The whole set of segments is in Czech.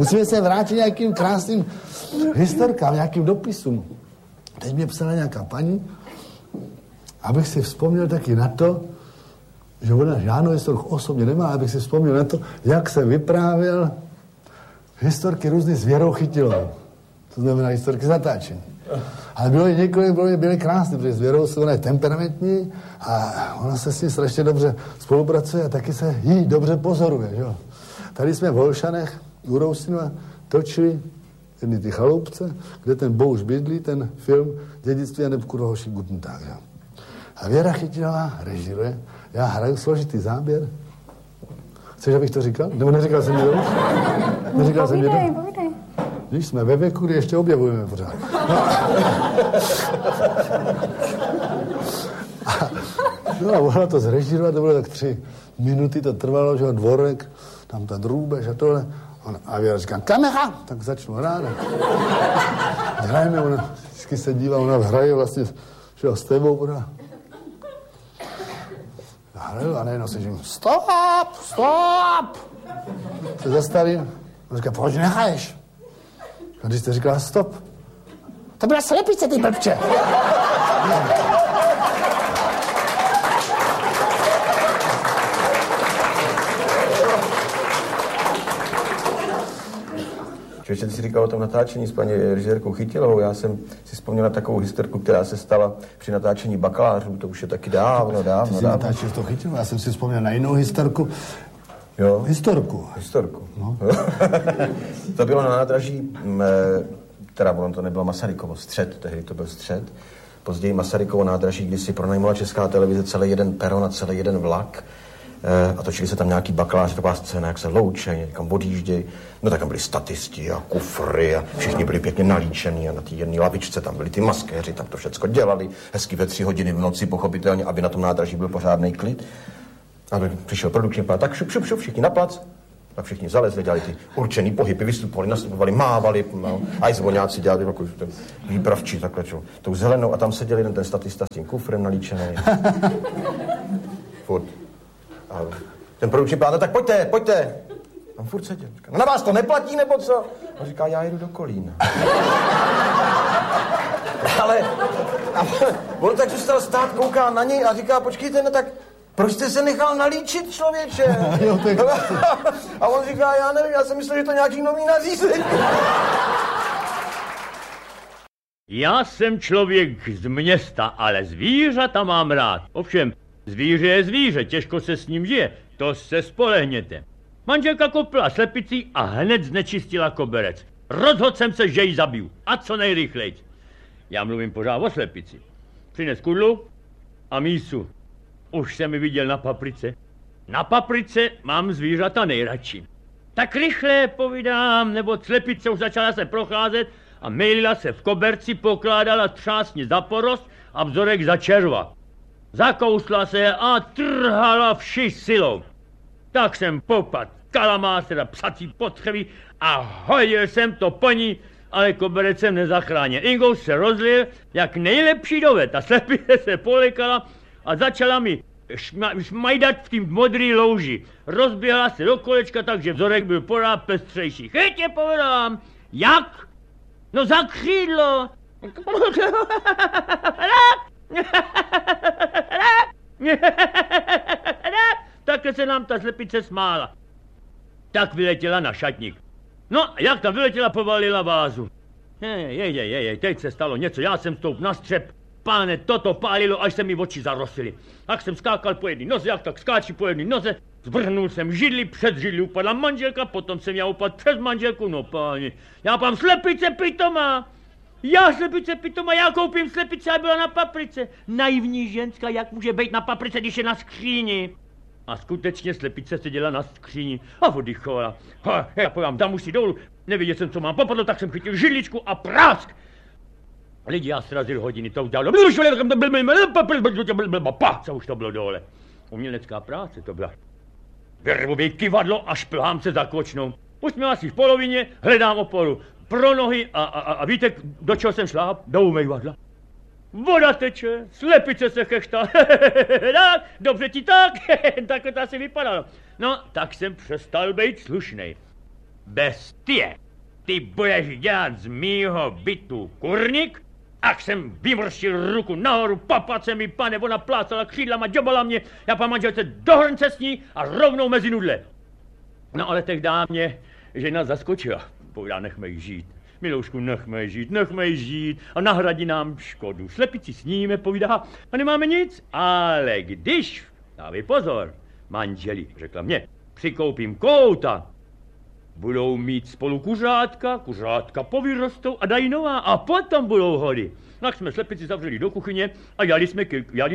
Musíme se vrátit nějakým krásným historkám, nějakým dopisům. Teď mě psala nějaká paní, abych si vzpomněl taky na to, že ona žádnou historku osobně nemá, abych si vzpomněl na to, jak se vyprávěl historky různých s Věrou Chytilovou. To znamená historky zatáčení. Ale byly krásné, protože s Věrou ona je temperamentní a ona se s ní strašně dobře spolupracuje a taky se jí dobře pozoruje. Že? Tady jsme v Holšanech u Rousinova točili jedny ty chaloupce, kde ten Bouš bydlí, ten film Dědictví a Nebkurva hoší Guten Tag. Že? A Věra Chytilová režiruje, já hraju složitý záběr. Chceš, abych to říkal? Nebo neříkal jsem mě dobře? Neříkal jsem mě dobře? Povídej. Když jsme ve věku, kdy ještě objevujeme pořád. No a ona to zrežírovat, to bylo tak 3 minuty, to trvalo, že dvorek, tam ta drůbež a tohle. A Věra říká, kamera! Tak začnu hrát. Hrajeme, ona vždycky se dívá, ona hraje vlastně, že s tebou pořád. Hraju a najednou se říkám, stop! Se zastavím. On říká, proč nehraješ? A když jste říkala stop, to byla slepice, ty blbče. Člověče, ty jsi říkal o tom natáčení s paní režisérkou Chytilovou. Já jsem si vzpomněl na takovou historku, která se stala při natáčení Bakalářů. To už je taky dávno. Ty jsi natáčel to Chytilovou, já jsem si vzpomněl na jinou historku. Jo? Historku. No. To bylo na nádraží, teda ono to nebylo Masarykovo, Střed, tehdy to byl Střed. Později Masarykovo nádraží, kdy si pronajmula Česká televize celý jeden peron a celý jeden vlak. A točili se tam nějaký bakaláři, taková scéna, jak se loučejí, někam odjíždějí. No tak tam byli statisti a kufry a všichni byli pěkně nalíčení a na té jedné lavičce tam byli ty maskéři, tam to všecko dělali. Hezky ve 3 hodiny v noci, pochopitelně, aby na tom nádraží byl pořádný klid. A přišel produkční plán, tak šup, všichni na plac. Tak všichni zalezli, dělali ty určený pohyby, vystupovali, nastupovali, mávali, no, a i zvoňáci dělali takový výpravčí, takhle čo, tou zelenou a tam seděl jeden ten statista s tím kufrem nalíčený. Furt. A ten produkční plán, tak pojďte. Tam furt seděl. Říká, no na vás to neplatí, nebo co? A říká, já jedu do Kolína. ale on tak zůstal stát, kouká na něj a říká, počkejte, no tak proč jste se nechal nalíčit, člověče? A on říká, já nevím, já jsem myslel, že to nějaký nový nařízení. Já jsem člověk z města, ale zvířata mám rád. Ovšem, zvíře je zvíře, těžko se s ním žije, to se spolehněte. Manželka kopla slepicí a hned znečistila koberec. Rozhodl jsem se, že ji zabiju. A co nejrychlejc. Já mluvím pořád o slepici. Přines kudlu a mísu. Už jsem ji viděl na paprice. Na paprice mám zvířata nejradši. Tak rychle povídám, nebo slepice už začala se procházet a mylila se v koberci, pokládala třásně za porost a vzorek za červa. Zakousla se a trhala vši silou. Tak jsem popad kalamár, teda psací potřeby a hodil jsem to po ní, ale koberec jsem nezachránil. Ingous se rozlil jak nejlepší doved a slepice se polekala a začala mi šmajdat v tým modrý louži. Rozběhla se do kolečka, takže vzorek byl pořád pestřejší. Chytě povedám, jak? No za křídlo. Takhle se nám ta slepice smála. Tak vyletěla na šatník. No, jak ta vyletěla, povalila vázu. Jej, teď se stalo něco, já jsem stoup na střep. Páne, toto pálilo, až se mi oči zarosily. Tak jsem skákal po jedné noze, jak tak skáči po jedné noze, zvrhnul jsem židli, před židli upadla manželka, potom jsem já upadl přes manželku, no páni. Já pám slepice pitomá. Já koupím slepice a byla na paprice. Naivní ženská, jak může být na paprice, když je na skříni? A skutečně slepice seděla na skříni a oddychovala. Já povím, dám už si dolů, nevěděl jsem, co mám popadlo, tak jsem chytil židličku a prásk. Lidi, já srazil hodiny, to udělalo. Co už to bylo dole. Umělecká práce to byla. Verbový kyvadlo a šplhám se za kočnou. Už jsme asi v polovině, hledám oporu pro nohy a víte, do čeho jsem šláp? Do umývadla. Voda teče, slepice se chechtá. Tak, dobře ti tak, takhle to asi vypadalo. No, tak jsem přestal být slušnej. Bestie, ty budeš dělat z mýho bytu kurník? Ach jsem vymrštil ruku nahoru, papace mi, pane, ona plácala křídlama, džobala mě, já pan manželce do hrnce s ní a rovnou mezi nudle. No ale tehdy mě žena zaskočila, povídá, nechme jí žít. Miloušku, nechme jí žít a nahradí nám škodu. Slepici sníme, povídá, a nemáme nic, ale když, dávej pozor, manželi, řekla mě, přikoupím kouta, budou mít spolu kuřátka povyrostou a dají nová a potom budou hody. Tak jsme slepici zavřeli do kuchyně a jali jsme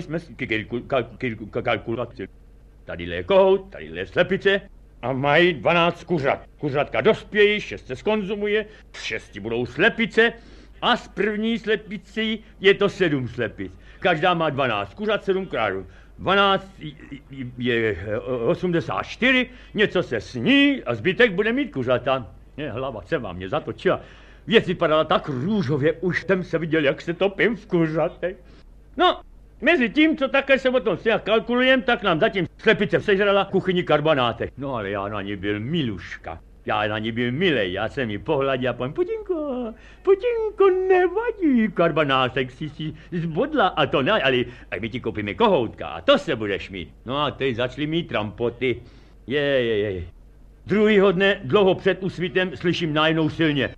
kalkulaci. Tady je kohout, tady je slepice a mají 12 kuřat. Kuřátka dospějí, 6 se skonzumuje, 6 budou slepice a z první slepicí je to 7 slepic. Každá má 12 kuřat, 7 králů. 12 je 84, něco se sní a zbytek bude mít kuřata. Hlava se vám mě zatočila. Věc vypadala tak růžově, už jsem se viděl, jak se topím v kuřatech. No, mezi tím, co také se o tom stěha kalkulujem, tak nám zatím slepice sežrala kuchyni karbanátek. No ale já na ní byl miluška. Já na ní byl milej, já jsem ji pohladil a povím, Putinko, nevadí, karbanátek si zbodla a to ne, ale my ti koupíme kohoutka a to se budeš mít. No a teď začali mít trampoty. Je. Druhýho dne, dlouho před úsvitem, slyším najednou silně.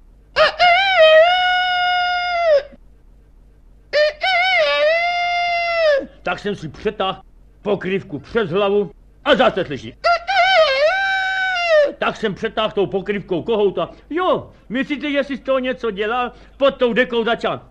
Tak jsem si přetáhl pokrývku přes hlavu a zase slyším. Tak jsem přetáhl tou pokrývkou kohouta. Jo, myslíte, že si z toho něco dělal? Pod tou dekou začal.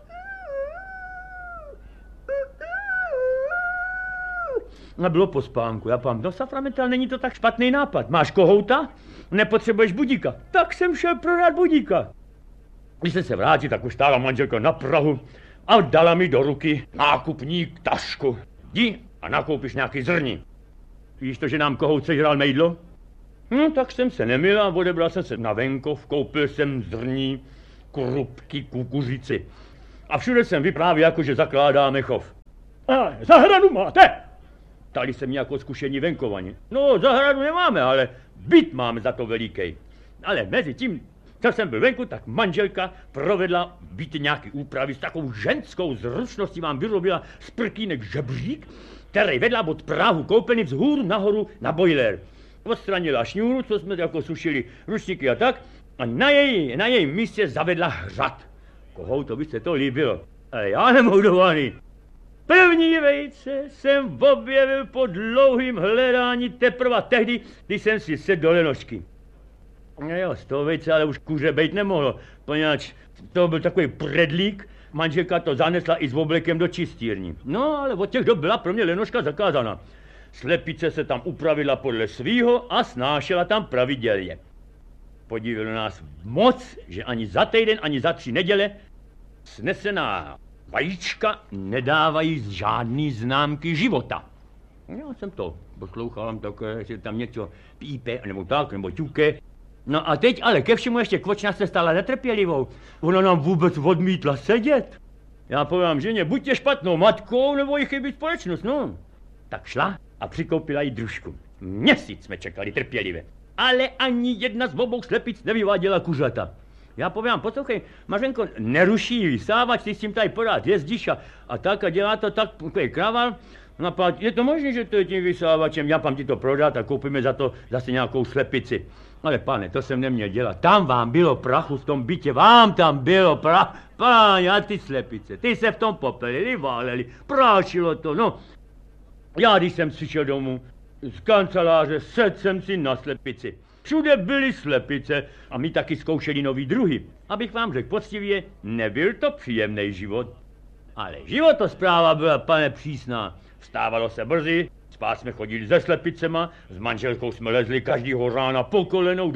A bylo po spánku. Já pám, no Saframetel, není to tak špatný nápad. Máš kohouta? Nepotřebuješ budíka. Tak jsem šel prodat budíka. Když jsem se vrátil, tak už stála manželka na prahu a dala mi do ruky nákupní tašku. Jdi a nakoupíš nějaký zrní. Víš to, že nám kohout sežral mejdlo? No, tak jsem se nemil a odebral jsem se na venkov, koupil jsem zrní, krupky, kukuřici. A všude jsem vyprávěl, jako že zakládáme chov. A zahradu máte? Tady jsem jako zkušení venkovani. No, zahradu nemáme, ale byt máme za to veliký. Ale mezi tím, co jsem byl venku, tak manželka provedla byt nějaký úpravy s takovou ženskou zručností, vám vyrobila z prkínek žebřík, který vedla od prahu koupelny vzhůru nahoru na boiler. Odstranila šňůru, co jsme jako sušili ručníky a tak, a na jejím místě zavedla hřad. Kohouto by se to líbilo, ale já nemohu dovolit. První vejce jsem objevil po dlouhým hledání teprve tehdy, když jsem si sedl do lenošky. No jo, z toho vejce ale už kuře bejt nemohlo, poněvadž to byl takový predlík, manželka to zanesla i s oblekem do čistírny. No ale od těch dob byla pro mě lenoška zakázaná. Slepice se tam upravila podle svýho a snášela tam pravidelně. Podívilo nás moc, že ani za týden, ani za 3 neděle snesená vajíčka nedávají žádný známky života. Já jsem to poslouchal, takové, že tam něco pípe, nebo tak, nebo ťuke. No a teď ale ke všemu ještě kvočna se stala netrpělivou. Ona nám vůbec odmítla sedět. Já povím ženě, buďte špatnou matkou, nebo jí chybí společnost, no. Tak šla a přikoupila jí družku. Měsíc jsme čekali trpělivě. Ale ani jedna z obou slepic nevyváděla kuřata. Já povím, poslouchej, Mařenko, neruší vysávač, ty s tím tady pořád jezdíš a tak a dělá to tak, kraval. No, je to možné, že to je tím vysávačem, já pám ti to prodat a koupíme za to zase nějakou slepici. Ale pane, to jsem neměl dělat. Tam vám bylo prachu v tom bytě, vám tam bylo prachu. Páně, a ty slepice, ty se v tom popelili, váleli, prášilo to, no. Já, když jsem přišel domů z kanceláře, sedl jsem si na slepici. Všude byly slepice a my taky zkoušeli nový druhy. Abych vám řekl poctivě, nebyl to příjemný život. Ale životospráva byla, pane, přísná. Vstávalo se brzy, spát jsme chodili se slepicema, s manželkou jsme lezli každýho rána po kolenou,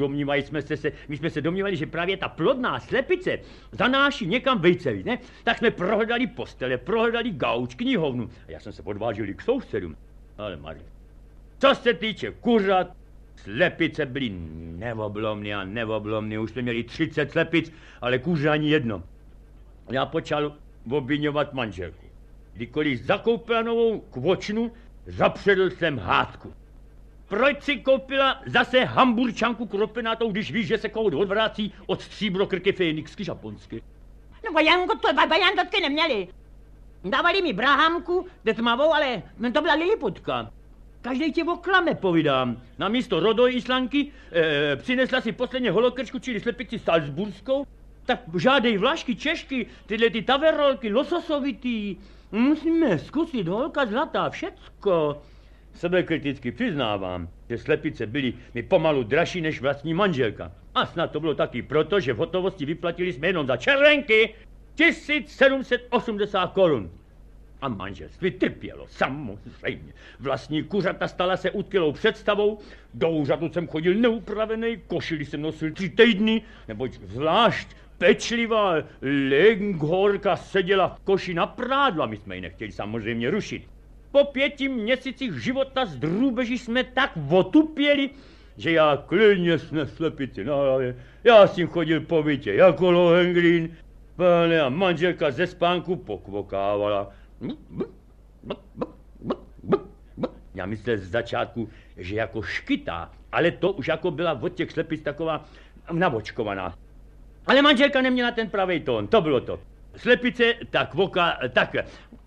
my jsme se domnívali, že právě ta plodná slepice zanáší někam vejce, ne? Tak jsme prohledali postele, prohledali gauč, knihovnu a já jsem se odvážil k sousedům. Ale Marie, co se týče kuřat, slepice byly neoblomný, už jsme měli 30 slepic, ale kuře ani jedno. Já počal obviňovat manželku. Kdykoliv zakoupila novou kvočnu, zapředl jsem hádku. proč si koupila zase hamburčanku kropenátou, když víš, že se kout odvrací od stříbrokrky Fénixky Žaponsky? No bajandotky neměli. Dávali mi brahamku, detmavou, ale to byla liliputka. Každej tě oklame, povídám. Na místo rodoj Islanky přinesla si posledně holokrčku, čili slepici salzburskou. Tak žádej Vlašky, Češky, tyhle ty taverolky, lososovitý. Musíme zkusit, holka zlatá, všecko. Sebekriticky přiznávám, že slepice byly mi pomalu dražší než vlastní manželka. A snad to bylo taky proto, že v hotovosti vyplatili jsme jenom za červenky 1780 korun. A manželství trpělo, samozřejmě. Vlastní kuřata stala se utkylou představou, do úřadu jsem chodil neupravený, košili jsem nosil 3 týdny, neboť zvlášť pečlivá Leghorka seděla v koši na prádlo a my jsme ji nechtěli samozřejmě rušit. Po 5 měsících života z drůbeží jsme tak otupěli, že já klidně snes slepici na hlavě. Já s tím chodil po bytě jako Lohengrin, pane, a manželka ze spánku pokvokávala. Já myslel z začátku, že jako škytá, ale to už jako byla od těch slepic taková navočkovaná. Ale manželka neměla ten pravý tón, to bylo to. Slepice, tak voka, tak